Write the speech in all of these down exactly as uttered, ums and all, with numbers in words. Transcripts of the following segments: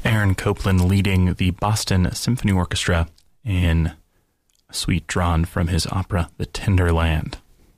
Aaron Copland leading the Boston Symphony Orchestra in a suite drawn from his opera, The Tender Land.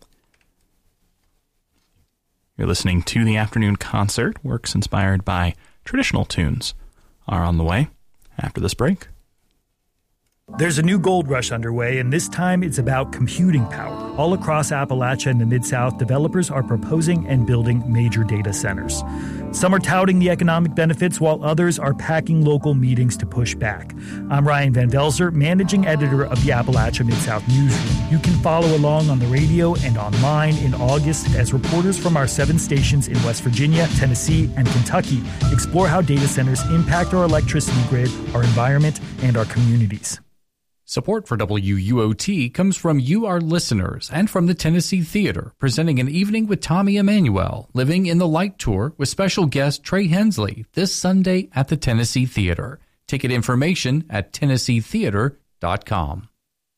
You're listening to the afternoon concert. Works inspired by traditional tunes are on the way after this break. There's a new gold rush underway, and this time it's about computing power. All across Appalachia and the Mid-South, developers are proposing and building major data centers. Some are touting the economic benefits, while others are packing local meetings to push back. I'm Ryan Van Velzer, managing editor of the Appalachia Mid-South Newsroom. You can follow along on the radio and online in August as reporters from our seven stations in West Virginia, Tennessee, and Kentucky explore how data centers impact our electricity grid, our environment, and our communities. Support for W U O T comes from you, our listeners, and from the Tennessee Theater, presenting An Evening with Tommy Emmanuel, Living in the Light Tour with special guest Trey Hensley this Sunday at the Tennessee Theater. Ticket information at tennessee theater dot com.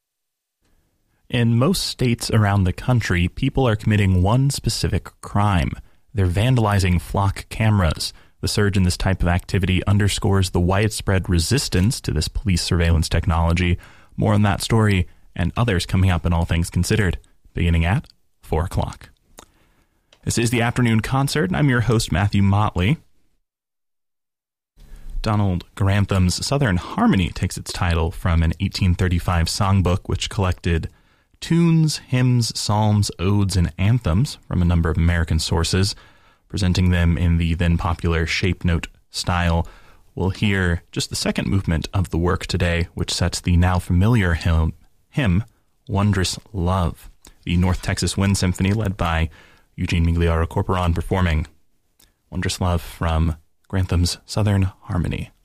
In most states around the country, people are committing one specific crime. They're vandalizing flock cameras. The surge in this type of activity underscores the widespread resistance to this police surveillance technology. More on that story and others coming up in All Things Considered, beginning at four o'clock. This is the Afternoon Concert, and I'm your host, Matthew Motley. Donald Grantham's Southern Harmony takes its title from an eighteen thirty-five songbook which collected tunes, hymns, psalms, odes, and anthems from a number of American sources, presenting them in the then popular shape note style. We'll hear just the second movement of the work today, which sets the now familiar hymn, hymn Wondrous Love. The North Texas Wind Symphony, led by Eugene Migliaro Corporon, performing Wondrous Love from Grantham's Southern Harmony.